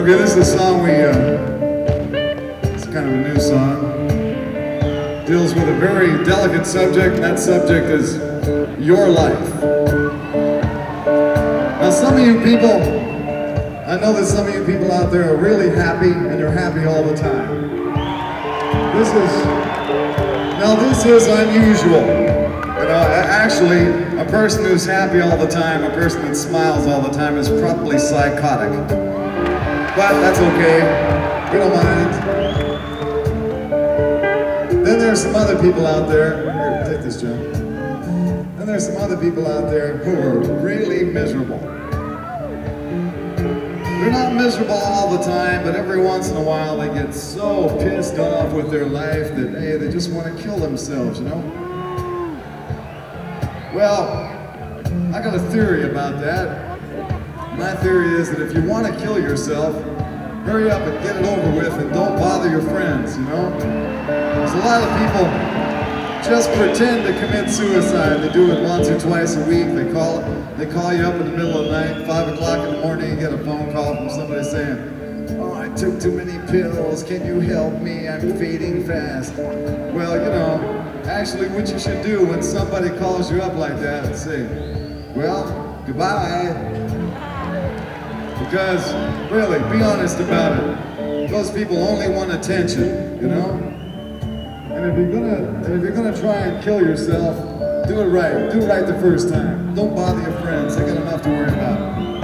Okay, this is a song it's kind of a new song. Deals with a very delicate subject, and that subject is your life. Now, some of you people, I know that some of you people out there are really happy, and you're happy all the time. This is unusual. You know, actually, a person who's happy all the time, a person that smiles all the time is probably psychotic. But that's okay, we don't mind. Then there's some other people out there, here, take this, John. Then there's some other people out there who are really miserable. They're not miserable all the time, but every once in a while they get so pissed off with their life that, hey, they just want to kill themselves, you know? Well, I got a theory about that. My theory is that if you want to kill yourself, hurry up and get it over with and don't bother your friends, you know? There's a lot of people just pretend to commit suicide. They do it once or twice a week. They call you up in the middle of the night, 5 o'clock in the morning, you get a phone call from somebody saying, "Oh, I took too many pills, can you help me? I'm fading fast." Well, you know, actually what you should do when somebody calls you up like that is say, "Well, goodbye." Because, really, be honest about it. Those people only want attention, you know? And if you're gonna try and kill yourself, do it right. Do it right the first time. Don't bother your friends. They got enough to worry about.